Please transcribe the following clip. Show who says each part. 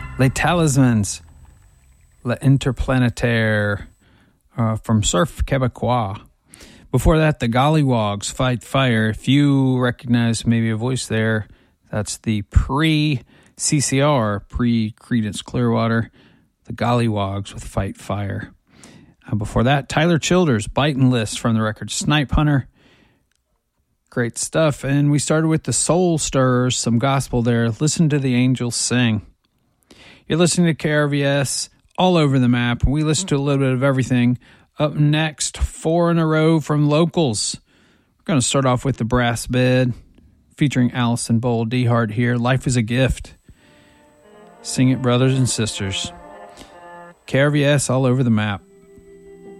Speaker 1: Les Talismans, L'Interplanétaire, from Surf Québécois. Before that, the Gollywogs, Fight Fire. If you recognize maybe a voice there, that's the pre-CCR, pre-Creedence Clearwater, the Gollywogs with Fight Fire. Before that, Tyler Childers, Bitin' List from the record Snipe Hunter. Great stuff. And we started with the Soul Stirrers, some gospel there. Listen to the angels sing. You're listening to KRVS all over the map. We listen to a little bit of everything. Up next, 4 in a row from locals. We're going to start off with the Brass Bed, featuring Allison Bowl Dehart here. Life is a Gift. Sing it, brothers and sisters. KRVS all over the map.